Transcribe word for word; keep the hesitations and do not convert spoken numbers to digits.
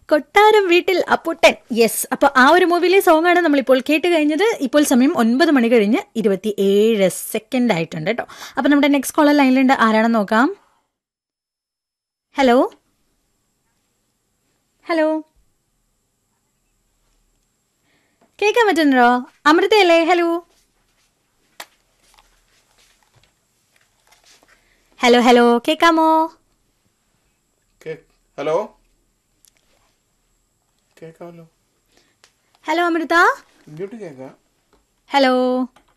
കൊട്ടാരം വീട്ടിൽ അപ്പുട്ടൻ. യെസ്, അപ്പൊ ആ ഒരു മൂവിയിലെ സോങ് ആണ് നമ്മളിപ്പോൾ കേട്ട് കഴിഞ്ഞത്. ഇപ്പോൾ സമയം ഒൻപത് മണി കഴിഞ്ഞ് ഇരുപത്തി ഏഴ് സെക്കൻഡ് ആയിട്ടുണ്ട് കേട്ടോ. അപ്പൊ നമ്മുടെ നെക്സ്റ്റ് കോളർ ലൈനിലുണ്ട്. ആരാണെന്ന് നോക്കാം. ഹലോ ഹലോ, കേൾക്കാൻ പറ്റുന്നുണ്ടോ? അമൃതയല്ലേ? ഹലോ ഹലോ ഹലോ, കേൾക്കാമോ? ഹലോ, കേൾക്കാമല്ലോ. ഹലോ അമൃത. ഇങ്ങോട്ട് കേൾക്കാം. ഹലോ